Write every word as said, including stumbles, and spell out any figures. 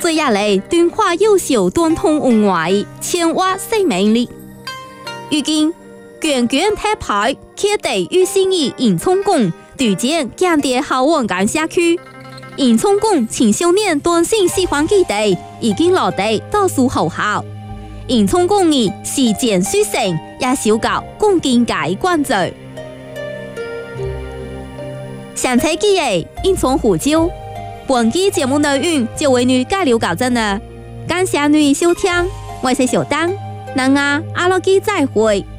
最下嚟敦化優秀傳統文化千挖生命力。如今卷卷大牌揭地於新義迎春宮對接建地校灣間社區，迎春宮青少年端性喜歡基地已經落地多數學校。迎春宮嘅時間書城也小教共建解關注。上車記嘅迎春湖椒，本期節目內容就為你介紹到這呢，感謝你收聽，我是小丹，那我阿樂基再會。